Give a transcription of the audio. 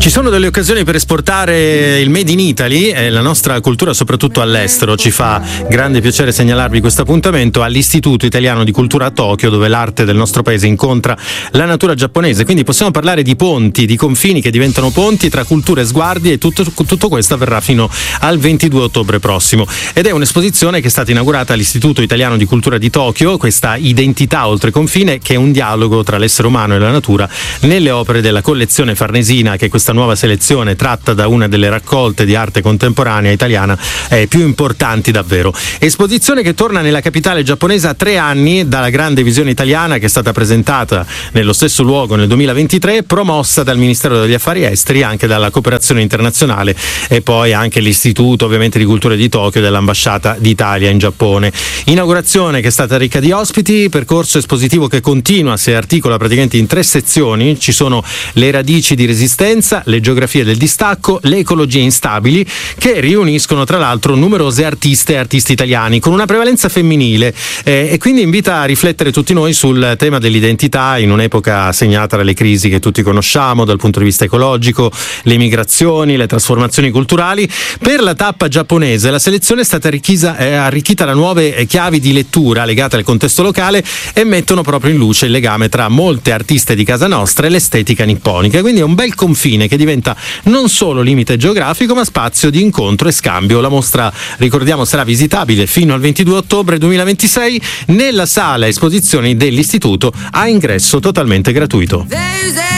Ci sono delle occasioni per esportare il Made in Italy e la nostra cultura soprattutto all'estero. Ci fa grande piacere segnalarvi questo appuntamento all'Istituto Italiano di Cultura a Tokyo, dove l'arte del nostro paese incontra la natura giapponese. Quindi possiamo parlare di ponti, di confini che diventano ponti tra culture e sguardi, e tutto questo avverrà fino al 22 ottobre prossimo. Ed è un'esposizione che è stata inaugurata all'Istituto Italiano di Cultura di Tokyo, questa identità oltre confine, che è un dialogo tra l'essere umano e la natura nelle opere della collezione Farnesina, che questa nuova selezione tratta da una delle raccolte di arte contemporanea italiana più importanti davvero. Esposizione che torna nella capitale giapponese a 3 anni dalla grande visione italiana, che è stata presentata nello stesso luogo nel 2023, promossa dal Ministero degli Affari Esteri, anche dalla cooperazione internazionale, e poi anche l'Istituto ovviamente di Cultura di Tokyo dell'Ambasciata d'Italia in Giappone. Inaugurazione che è stata ricca di ospiti, percorso espositivo che continua, si articola praticamente in 3 sezioni. Ci sono le radici di resistenza, le geografie del distacco, le ecologie instabili, che riuniscono tra l'altro numerose artiste e artisti italiani con una prevalenza femminile, e quindi invita a riflettere tutti noi sul tema dell'identità in un'epoca segnata dalle crisi che tutti conosciamo dal punto di vista ecologico, le migrazioni, le trasformazioni culturali. Per la tappa giapponese la selezione è stata arricchita da nuove chiavi di lettura legate al contesto locale, e mettono proprio in luce il legame tra molte artiste di casa nostra e l'estetica nipponica. Quindi è un bel confine che diventa non solo limite geografico, ma spazio di incontro e scambio. La mostra, ricordiamo, sarà visitabile fino al 22 ottobre 2026 nella sala esposizioni dell'Istituto, a ingresso totalmente gratuito.